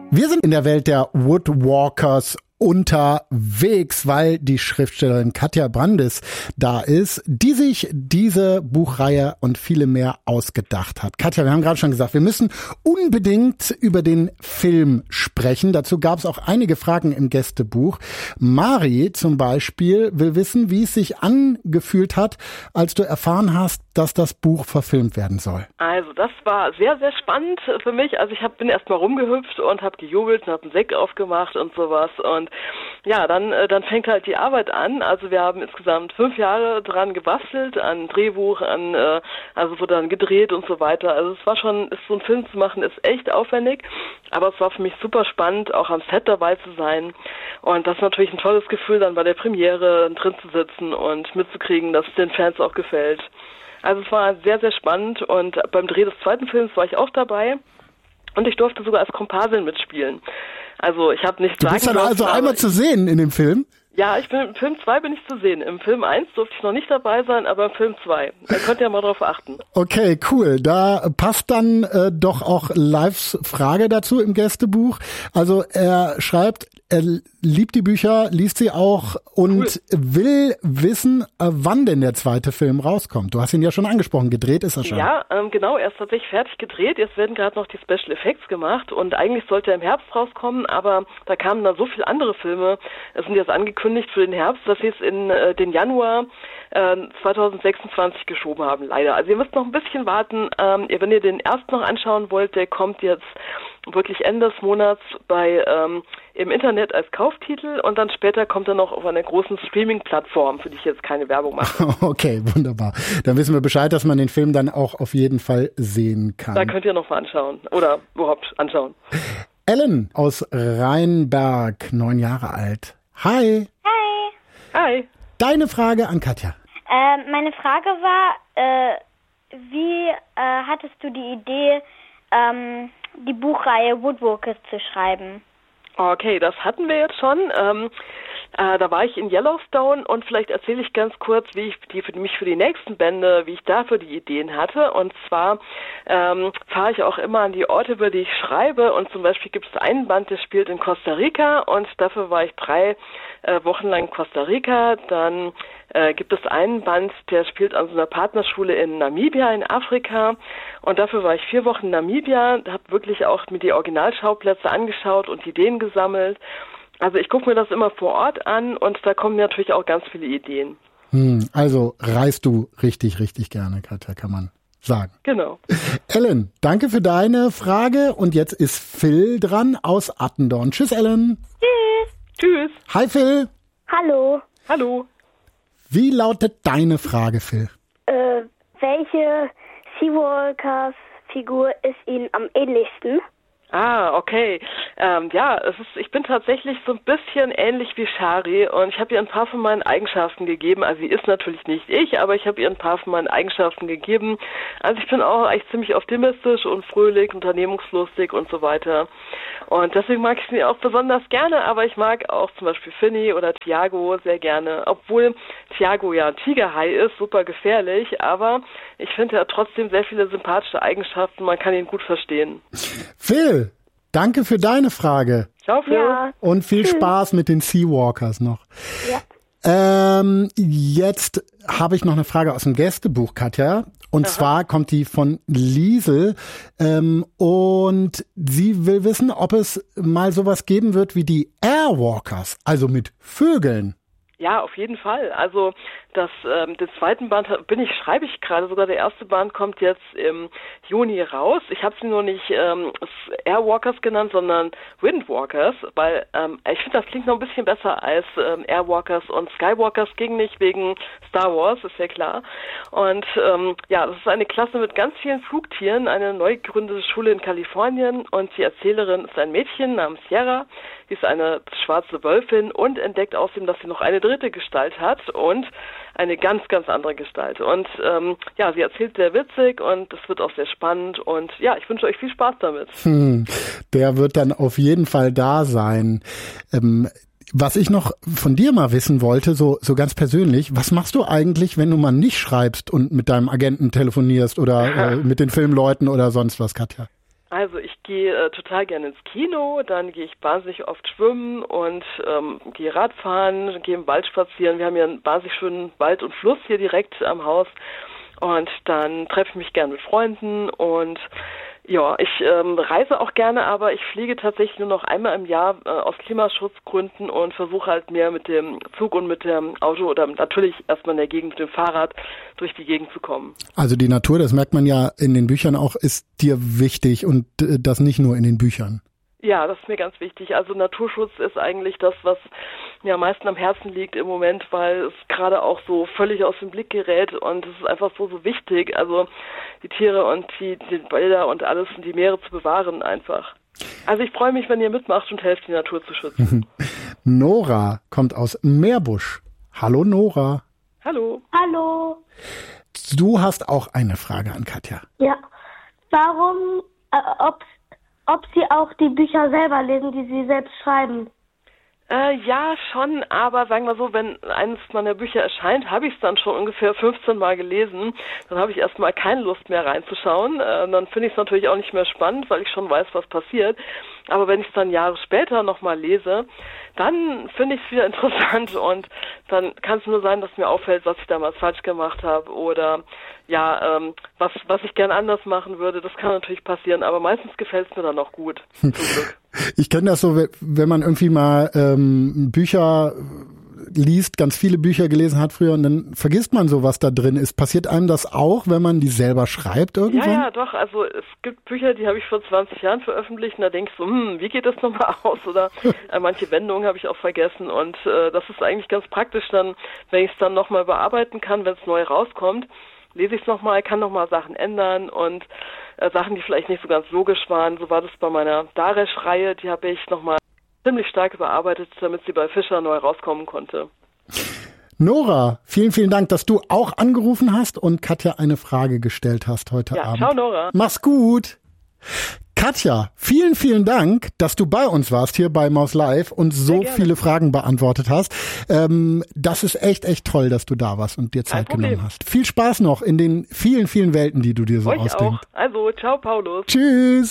Wir sind in der Welt der Woodwalkers unterwegs, weil die Schriftstellerin Katja Brandis da ist, die sich diese Buchreihe und viele mehr ausgedacht hat. Katja, wir haben gerade schon gesagt, wir müssen unbedingt über den Film sprechen. Dazu gab es auch einige Fragen im Gästebuch. Mari zum Beispiel will wissen, wie es sich angefühlt hat, als du erfahren hast, dass das Buch verfilmt werden soll. Also das war sehr, sehr spannend für mich. Also ich bin erst mal rumgehüpft und habe gejubelt und habe einen Sekt aufgemacht und sowas. Und ja, dann fängt halt die Arbeit an. Also wir haben insgesamt 5 Jahre dran gebastelt, an Drehbuch, also wurde dann gedreht und so weiter. Also es war schon, so einen Film zu machen, ist echt aufwendig. Aber es war für mich super spannend, auch am Set dabei zu sein. Und das ist natürlich ein tolles Gefühl, dann bei der Premiere drin zu sitzen und mitzukriegen, dass es den Fans auch gefällt. Also es war sehr, sehr spannend und beim Dreh des zweiten Films war ich auch dabei und ich durfte sogar als Komparsin mitspielen. Also ich habe nicht sagen dürfen. Du bist dann also einmal zu sehen in dem Film? Ja, im Film 2 bin ich zu sehen. Im Film 1 durfte ich noch nicht dabei sein, aber im Film 2. Da könnt ihr mal drauf achten. Okay, cool. Da passt dann doch auch Lives Frage dazu im Gästebuch. Also er schreibt, er liebt die Bücher, liest sie auch und will wissen, wann denn der zweite Film rauskommt. Du hast ihn ja schon angesprochen, gedreht ist er schon. Ja, genau, er ist tatsächlich fertig gedreht. Jetzt werden gerade noch die Special Effects gemacht und eigentlich sollte er im Herbst rauskommen, aber da kamen dann so viele andere Filme. Es sind jetzt angekündigt für den Herbst, dass sie es in den Januar 2026 geschoben haben, leider. Also ihr müsst noch ein bisschen warten. Wenn ihr den erst noch anschauen wollt, der kommt jetzt wirklich Ende des Monats im Internet als Kauftitel und dann später kommt er noch auf einer großen Streaming-Plattform, für die ich jetzt keine Werbung mache. Okay, wunderbar. Dann wissen wir Bescheid, dass man den Film dann auch auf jeden Fall sehen kann. Da könnt ihr noch mal anschauen oder überhaupt anschauen. Ellen aus Rheinberg, 9 Jahre alt. Hi. Hi. Hi. Deine Frage an Katja. Meine Frage war, wie hattest du die Idee, die Buchreihe Woodwalkers zu schreiben? Okay, das hatten wir jetzt schon. Da war ich in Yellowstone und vielleicht erzähle ich ganz kurz, wie ich mich für die nächsten Bände, wie ich dafür die Ideen hatte. Und zwar fahre ich auch immer an die Orte, über die ich schreibe. Und zum Beispiel gibt es einen Band, der spielt in Costa Rica und dafür war ich 3 Wochen lang in Costa Rica. Dann gibt es einen Band, der spielt an so einer Partnerschule in Namibia in Afrika und dafür war ich 4 Wochen in Namibia, habe wirklich auch mir die Originalschauplätze angeschaut und Ideen gesammelt. Also ich gucke mir das immer vor Ort an und da kommen natürlich auch ganz viele Ideen. Also reist du richtig, richtig gerne, Katja, kann man sagen. Genau. Ellen, danke für deine Frage und jetzt ist Phil dran aus Attendorn. Tschüss, Ellen. Tschüss. Tschüss. Hi, Phil. Hallo. Hallo. Wie lautet deine Frage, Phil? Welche Seawalkers-Figur ist Ihnen am ähnlichsten? Ah, okay. Ich bin tatsächlich so ein bisschen ähnlich wie Shari und ich habe ihr ein paar von meinen Eigenschaften gegeben. Also sie ist natürlich nicht ich, aber ich habe ihr ein paar von meinen Eigenschaften gegeben. Also ich bin auch eigentlich ziemlich optimistisch und fröhlich, unternehmungslustig und so weiter. Und deswegen mag ich sie auch besonders gerne, aber ich mag auch zum Beispiel Finny oder Tiago sehr gerne. Obwohl Tiago ja ein Tigerhai ist, super gefährlich, aber ich finde, er hat trotzdem sehr viele sympathische Eigenschaften, man kann ihn gut verstehen. Phil, danke für deine Frage. Ciao, Phil. Ja. Und viel Spaß mit den Seawalkers noch. Ja. Jetzt habe ich noch eine Frage aus dem Gästebuch, Katja. Und zwar kommt die von Liesel. Und sie will wissen, ob es mal sowas geben wird wie die Airwalkers, also mit Vögeln. Ja, auf jeden Fall. Also den zweiten Band schreibe ich gerade, sogar der erste Band kommt jetzt im Juni raus. Ich habe sie nur nicht Airwalkers genannt, sondern Windwalkers, weil ich finde, das klingt noch ein bisschen besser als Airwalkers und Skywalkers, ging nicht wegen Star Wars, ist ja klar. Und das ist eine Klasse mit ganz vielen Flugtieren, eine neu gegründete Schule in Kalifornien und die Erzählerin ist ein Mädchen namens Sierra, die ist eine schwarze Wölfin und entdeckt außerdem, dass sie noch eine dritte Gestalt hat und eine ganz, ganz andere Gestalt. Und sie erzählt sehr witzig und es wird auch sehr spannend und ja, ich wünsche euch viel Spaß damit. Der wird dann auf jeden Fall da sein. Was ich noch von dir mal wissen wollte, so ganz persönlich, was machst du eigentlich, wenn du mal nicht schreibst und mit deinem Agenten telefonierst oder mit den Filmleuten oder sonst was, Katja? Also ich gehe total gerne ins Kino, dann gehe ich wahnsinnig oft schwimmen und gehe Radfahren, gehe im Wald spazieren. Wir haben hier einen wahnsinnig schönen Wald und Fluss hier direkt am Haus und dann treffe ich mich gerne mit Freunden und ja, ich reise auch gerne, aber ich fliege tatsächlich nur noch einmal im Jahr aus Klimaschutzgründen und versuche halt mehr mit dem Zug und mit dem Auto oder natürlich erstmal in der Gegend mit dem Fahrrad durch die Gegend zu kommen. Also die Natur, das merkt man ja in den Büchern auch, ist dir wichtig und das nicht nur in den Büchern. Ja, das ist mir ganz wichtig. Also Naturschutz ist eigentlich das, was mir am meisten am Herzen liegt im Moment, weil es gerade auch so völlig aus dem Blick gerät und es ist einfach so wichtig, also die Tiere und die Wälder und alles und die Meere zu bewahren einfach. Also ich freue mich, wenn ihr mitmacht und helft, die Natur zu schützen. Nora kommt aus Meerbusch. Hallo Nora. Hallo. Hallo. Du hast auch eine Frage an Katja. Ja. Warum, ob Sie auch die Bücher selber lesen, die Sie selbst schreiben? Ja, schon, aber sagen wir so, wenn eines meiner Bücher erscheint, habe ich es dann schon ungefähr 15 Mal gelesen. Dann habe ich erstmal keine Lust mehr reinzuschauen. Dann finde ich es natürlich auch nicht mehr spannend, weil ich schon weiß, was passiert. Aber wenn ich es dann Jahre später nochmal lese, dann finde ich es wieder interessant und dann kann es nur sein, dass mir auffällt, was ich damals falsch gemacht habe oder ja, was ich gern anders machen würde. Das kann natürlich passieren, aber meistens gefällt es mir dann auch gut, zum Glück. Ich kenne das so, wenn man irgendwie mal Bücher liest, ganz viele Bücher gelesen hat früher und dann vergisst man so, was da drin ist. Passiert einem das auch, wenn man die selber schreibt irgendwann? Ja, doch. Also es gibt Bücher, die habe ich vor 20 Jahren veröffentlicht und da denke ich so, wie geht das nochmal aus? Oder manche Wendungen habe ich auch vergessen und das ist eigentlich ganz praktisch dann, wenn ich es dann nochmal bearbeiten kann, wenn es neu rauskommt, lese ich es nochmal, kann nochmal Sachen ändern und Sachen, die vielleicht nicht so ganz logisch waren. So war das bei meiner Daresch-Reihe, die habe ich nochmal ziemlich stark überarbeitet, damit sie bei Fischer neu rauskommen konnte. Nora, vielen, vielen Dank, dass du auch angerufen hast und Katja eine Frage gestellt hast heute Abend. Ciao Nora. Mach's gut. Katja, vielen, vielen Dank, dass du bei uns warst hier bei Maus Live und so viele Fragen beantwortet hast. Das ist echt, echt toll, dass du da warst und dir Zeit genommen hast. Viel Spaß noch in den vielen, vielen Welten, die du dir so ausdenkst. Euch auch. Also, ciao Paulus. Tschüss.